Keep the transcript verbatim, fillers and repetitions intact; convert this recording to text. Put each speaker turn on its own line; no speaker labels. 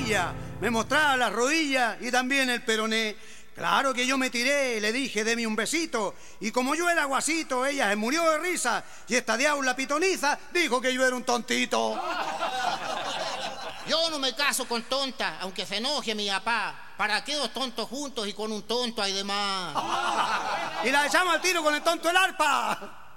ella. Me mostraba las rodillas y también el peroné. Claro que yo me tiré y le dije, deme un besito. Y como yo era guasito, ella se murió de risa. Y esta diabla pitoniza dijo que yo era un tontito.
Yo no me caso con tonta, aunque se enoje mi papá. ¿Para qué dos tontos juntos y con un tonto hay de más?
Y la echamos al tiro con el tonto el arpa.